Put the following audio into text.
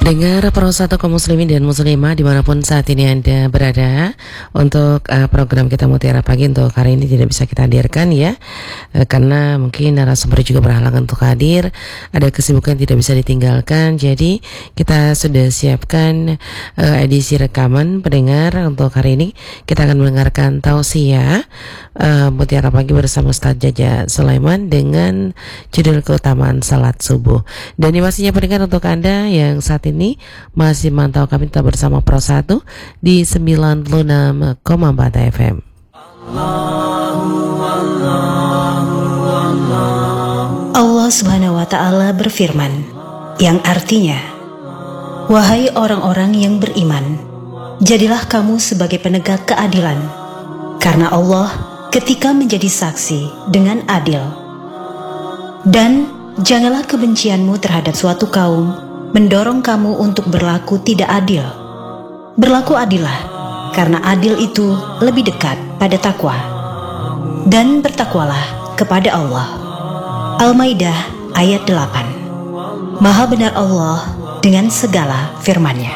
Dengar para satu kaum muslimin dan muslimah dimanapun saat ini Anda berada. Untuk program kita Mutiara Pagi untuk hari ini tidak bisa kita hadirkan ya, karena mungkin narasumber juga berhalangan untuk hadir. Ada kesibukan tidak bisa ditinggalkan. Jadi kita sudah siapkan edisi rekaman pendengar. Untuk hari ini kita akan mendengarkan tausiah Mutiara Pagi bersama Ustaz Jaja Sulaiman dengan judul keutamaan salat subuh. Dan pastinya pendengar untuk Anda yang saat ini masih mantau kami tetap bersama Pro 1 di 96,4 FM. Allah Subhanahu wa Ta'ala berfirman, yang artinya, wahai orang-orang yang beriman, jadilah kamu sebagai penegak keadilan, karena Allah ketika menjadi saksi dengan adil. Dan janganlah kebencianmu terhadap suatu kaum mendorong kamu untuk berlaku tidak adil. Berlaku adillah, karena adil itu lebih dekat pada takwa. Dan bertakwalah kepada Allah. Al-Maidah ayat 8. Maha benar Allah dengan segala firman-Nya.